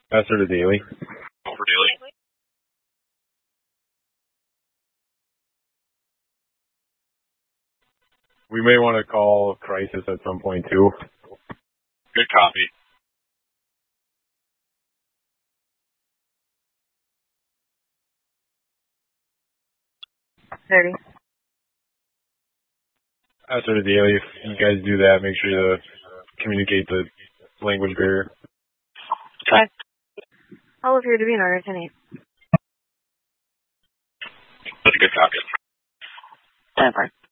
Pastor to Daily. Over Daily. We may want to call Crisis at some point, too. Good copy. Thirty. Pastor to Daily, if you guys do that, make sure to communicate the language barrier. Okay. I'll appear to be in order tonight. That's a good copy. 10-4.